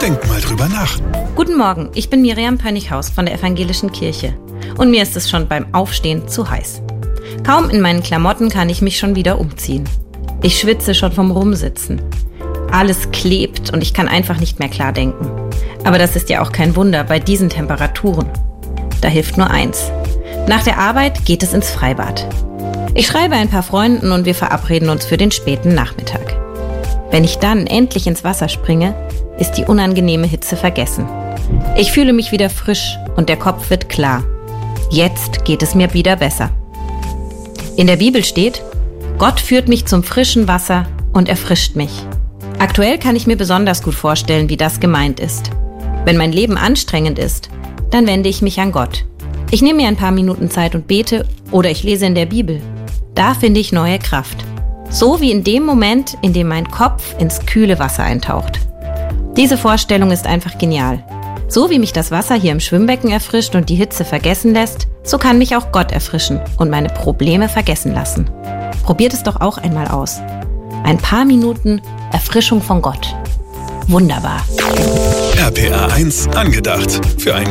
Denk mal drüber nach. Guten Morgen, ich bin Miriam Pönnighaus von der Evangelischen Kirche. Und mir ist es schon beim Aufstehen zu heiß. Kaum in meinen Klamotten kann ich mich schon wieder umziehen. Ich schwitze schon vom Rumsitzen. Alles klebt und ich kann einfach nicht mehr klar denken. Aber das ist ja auch kein Wunder bei diesen Temperaturen. Da hilft nur eins. Nach der Arbeit geht es ins Freibad. Ich schreibe ein paar Freunden und wir verabreden uns für den späten Nachmittag. Wenn ich dann endlich ins Wasser springe, ist die unangenehme Hitze vergessen. Ich fühle mich wieder frisch und der Kopf wird klar. Jetzt geht es mir wieder besser. In der Bibel steht: Gott führt mich zum frischen Wasser und erfrischt mich. Aktuell kann ich mir besonders gut vorstellen, wie das gemeint ist. Wenn mein Leben anstrengend ist, dann wende ich mich an Gott. Ich nehme mir ein paar Minuten Zeit und bete oder ich lese in der Bibel. Da finde ich neue Kraft. So wie in dem Moment, in dem mein Kopf ins kühle Wasser eintaucht. Diese Vorstellung ist einfach genial. So wie mich das Wasser hier im Schwimmbecken erfrischt und die Hitze vergessen lässt, so kann mich auch Gott erfrischen und meine Probleme vergessen lassen. Probiert es doch auch einmal aus. Ein paar Minuten Erfrischung von Gott. Wunderbar. RPA 1 angedacht. Für ein